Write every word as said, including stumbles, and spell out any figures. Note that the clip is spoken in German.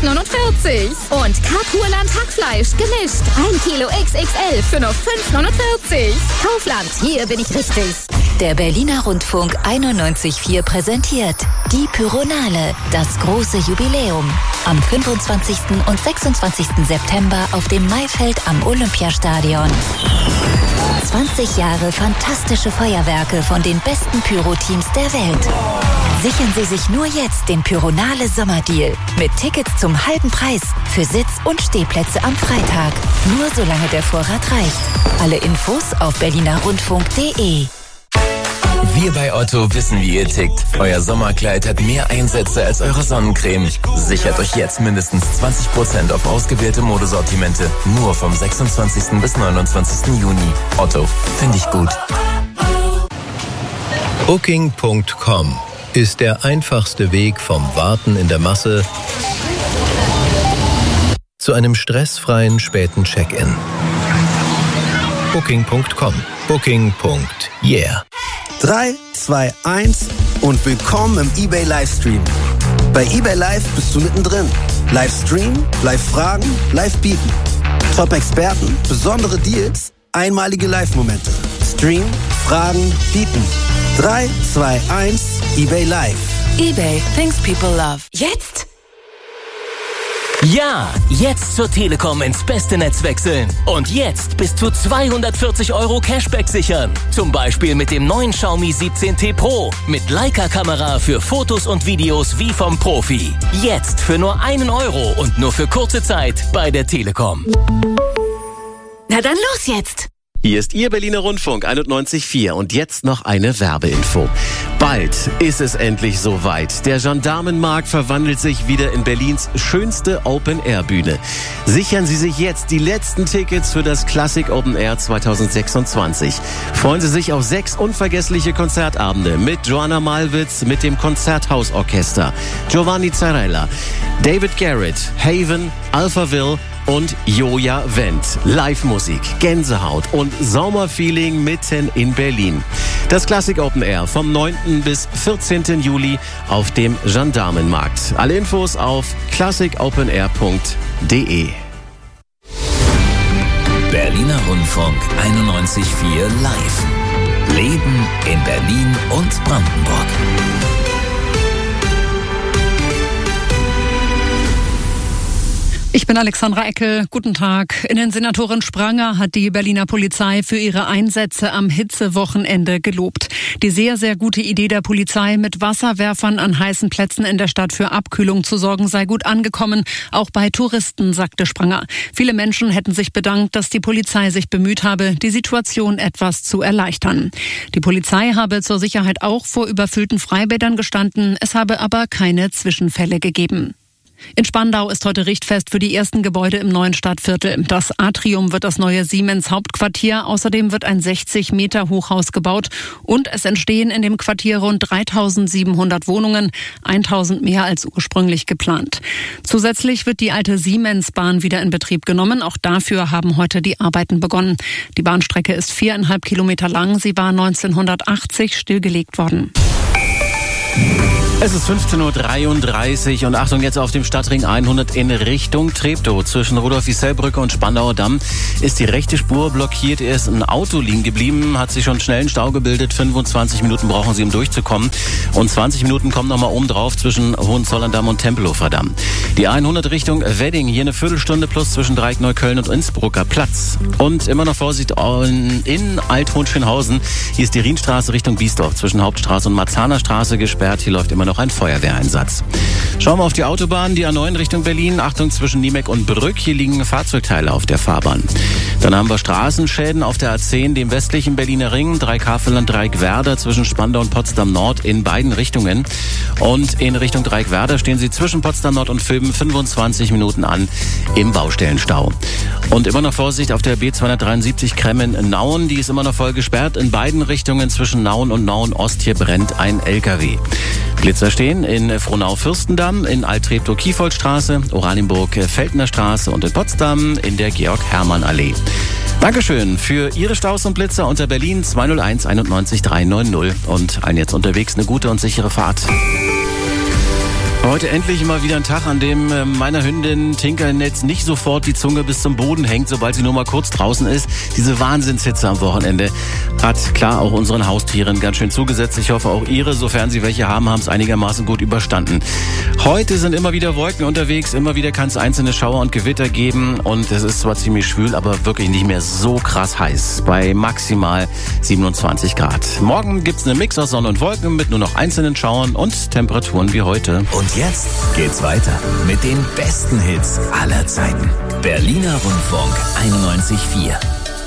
neunundvierzig. Und Carpurland Hackfleisch gemischt. ein Kilo X X L für nur fünf neunundvierzig. Kaufland, hier bin ich richtig. Der Berliner Rundfunk einundneunzig Komma vier präsentiert die Pyronale, das große Jubiläum. Am fünfundzwanzigsten und sechsundzwanzigsten September auf dem Maifeld am Olympiastadion. zwanzig Jahre fantastische Feuerwerke von den besten Pyro-Teams der Welt. Sichern Sie sich nur jetzt den Pyronale Sommerdeal mit Tickets zum halben Preis für Sitz- und Stehplätze am Freitag. Nur solange der Vorrat reicht. Alle Infos auf berliner rundfunk punkt de. Wir bei Otto wissen, wie ihr tickt. Euer Sommerkleid hat mehr Einsätze als eure Sonnencreme. Sichert euch jetzt mindestens zwanzig Prozent auf ausgewählte Modesortimente. Nur vom sechsundzwanzigsten bis neunundzwanzigsten Juni. Otto, finde ich gut. Booking Punkt com ist der einfachste Weg vom Warten in der Masse zu einem stressfreien späten Check-in. Booking Punkt com. Booking. Yeah. drei, zwei, eins und willkommen im eBay Livestream. Bei eBay Live bist du mittendrin. Livestream, Live-Fragen, Live-Bieten. Top-Experten, besondere Deals, einmalige Live-Momente. Stream, Fragen, Bieten. drei, zwei, eins, eBay Live. eBay, things people love. Jetzt? Ja, jetzt zur Telekom ins beste Netz wechseln. Und jetzt bis zu zweihundertvierzig Euro Cashback sichern. Zum Beispiel mit dem neuen Xiaomi siebzehn T Pro. Mit Leica-Kamera für Fotos und Videos wie vom Profi. Jetzt für nur einen Euro und nur für kurze Zeit bei der Telekom. Na dann los jetzt! Hier ist Ihr Berliner Rundfunk einundneunzig Komma vier und jetzt noch eine Werbeinfo. Bald ist es endlich soweit. Der Gendarmenmarkt verwandelt sich wieder in Berlins schönste Open-Air-Bühne. Sichern Sie sich jetzt die letzten Tickets für das Classic Open Air zweitausendsechsundzwanzig. Freuen Sie sich auf sechs unvergessliche Konzertabende mit Joanna Malwitz, mit dem Konzerthausorchester, Giovanni Zarella, David Garrett, Haven, Alphaville und Joja Wendt. Live-Musik, Gänsehaut und Sommerfeeling mitten in Berlin. Das Classic Open Air vom neunten bis vierzehnten Juli auf dem Gendarmenmarkt. Alle Infos auf classic open air punkt de. Berliner Rundfunk einundneunzig Komma vier live. Leben in Berlin und Brandenburg. Ich bin Alexandra Eckel. Guten Tag. Innensenatorin Spranger hat die Berliner Polizei für ihre Einsätze am Hitzewochenende gelobt. Die sehr, sehr gute Idee der Polizei, mit Wasserwerfern an heißen Plätzen in der Stadt für Abkühlung zu sorgen, sei gut angekommen. Auch bei Touristen, sagte Spranger. Viele Menschen hätten sich bedankt, dass die Polizei sich bemüht habe, die Situation etwas zu erleichtern. Die Polizei habe zur Sicherheit auch vor überfüllten Freibädern gestanden. Es habe aber keine Zwischenfälle gegeben. In Spandau ist heute Richtfest für die ersten Gebäude im neuen Stadtviertel. Das Atrium wird das neue Siemens-Hauptquartier. Außerdem wird ein sechzig Meter Hochhaus gebaut. Und es entstehen in dem Quartier rund dreitausendsiebenhundert Wohnungen, tausend mehr als ursprünglich geplant. Zusätzlich wird die alte Siemens-Bahn wieder in Betrieb genommen. Auch dafür haben heute die Arbeiten begonnen. Die Bahnstrecke ist viereinhalb Kilometer lang. Sie war neunzehnhundertachtzig stillgelegt worden. Es ist fünfzehn Uhr dreiunddreißig und Achtung jetzt auf dem Stadtring hundert in Richtung Treptow. Zwischen Rudolf-Wissell-Brücke und Spandauer Damm ist die rechte Spur blockiert. Er ist ein Auto liegen geblieben, hat sich schon schnell einen Stau gebildet. fünfundzwanzig Minuten brauchen Sie, um durchzukommen. Und zwanzig Minuten kommen nochmal oben drauf zwischen Hohenzollern-Damm und Tempelhofer Damm. Die hundert Richtung Wedding, hier eine Viertelstunde plus zwischen Dreieck, Neukölln und Innsbrucker Platz. Und immer noch Vorsicht in Alt-Hohenschönhausen. Hier ist die Rienstraße Richtung Biesdorf zwischen Hauptstraße und Marzahner Straße gesperrt. Hier läuft immer noch ein Feuerwehreinsatz. Schauen wir auf die Autobahn, die A neun Richtung Berlin. Achtung, zwischen Niemeck und Brück. Hier liegen Fahrzeugteile auf der Fahrbahn. Dann haben wir Straßenschäden auf der A zehn, dem westlichen Berliner Ring. Dreieck-Havelland, Dreieck-Werder zwischen Spandau und Potsdam-Nord in beiden Richtungen. Und in Richtung Dreieck-Werder stehen Sie zwischen Potsdam-Nord und Vilben fünfundzwanzig Minuten an im Baustellenstau. Und immer noch Vorsicht auf der B zweihundertdreiundsiebzig Kremmen-Nauen. Die ist immer noch voll gesperrt. In beiden Richtungen zwischen Nauen und Nauen-Ost. Hier brennt ein L K W. Blitzer stehen in Frohnau-Fürstendamm, in Alt-Treptow-Kiefoldstraße, Oranienburg-Feldner Straße und in Potsdam in der Georg-Hermann-Allee. Dankeschön für Ihre Staus und Blitzer unter Berlin zwei null eins einundneunzig dreihundertneunzig und allen jetzt unterwegs eine gute und sichere Fahrt. Heute endlich mal wieder ein Tag, an dem äh, meiner Hündin Tinkernetz nicht sofort die Zunge bis zum Boden hängt, sobald sie nur mal kurz draußen ist. Diese Wahnsinnshitze am Wochenende hat klar auch unseren Haustieren ganz schön zugesetzt. Ich hoffe auch ihre, sofern sie welche haben, haben es einigermaßen gut überstanden. Heute sind immer wieder Wolken unterwegs, immer wieder kann es einzelne Schauer und Gewitter geben und es ist zwar ziemlich schwül, aber wirklich nicht mehr so krass heiß, bei maximal siebenundzwanzig Grad. Morgen gibt's einen Mix aus Sonne und Wolken mit nur noch einzelnen Schauern und Temperaturen wie heute. Und jetzt geht's weiter mit den besten Hits aller Zeiten. Berliner Rundfunk einundneunzig Komma vier.